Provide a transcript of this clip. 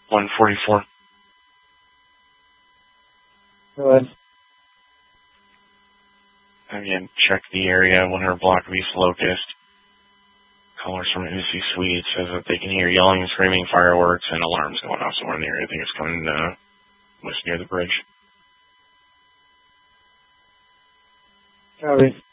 144. Go ahead. Again, check the area, 100 block of East Locust. Callers from Uzi Suite says that they can hear yelling and screaming, fireworks, and alarms going off somewhere in the area. I think it's coming west near the bridge. Copy.